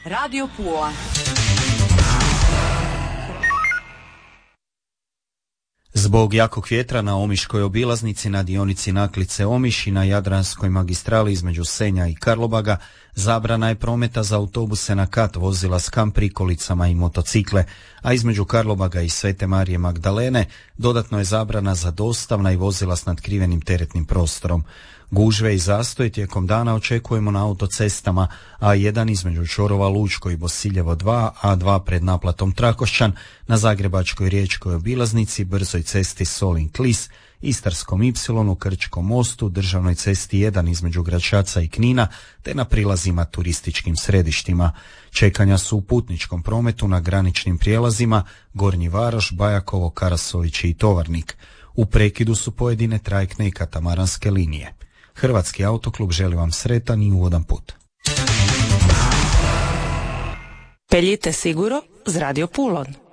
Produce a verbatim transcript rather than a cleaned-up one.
Radio Pula. Zbog jakog vjetra na omiškoj obilaznici na dionici Naklice Omiš i na Jadranskoj magistrali između Senja i Karlobaga zabrana je prometa za autobuse na kat, vozila s kamp prikolicama i motocikle, a između Karlobaga i Svete Marije Magdalene dodatno je zabrana za dostavna i vozila s nadkrivenim teretnim prostorom. Gužve i zastoj tijekom dana očekujemo na autocestama A jedan između čvorova Lučko i Bosiljevo dva, A dva pred naplatom Trakošćan, na Zagrebačkoj riječkoj obilaznici, brzoj cesti Solin-Klis, Istarskom Y, Krčkom mostu, državnoj cesti jedan između Gračaca i Knina, te na prilazima turističkim središtima. Čekanja su u putničkom prometu na graničnim prijelazima Gornji Varoš, Bajakovo, Karasović i Tovarnik. U prekidu su pojedine trajektne i katamaranske linije. Hrvatski autoklub želi vam sretan i ugodan put. Peljite siguro z Radio Pulon.